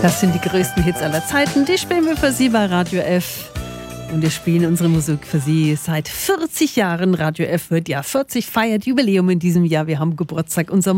Das sind die größten Hits aller Zeiten. Die spielen wir für Sie bei Radio F. Und wir spielen unsere Musik für Sie seit 40 Jahren. Radio F wird ja 40, feiert Jubiläum in diesem Jahr. Wir haben Geburtstag. Unser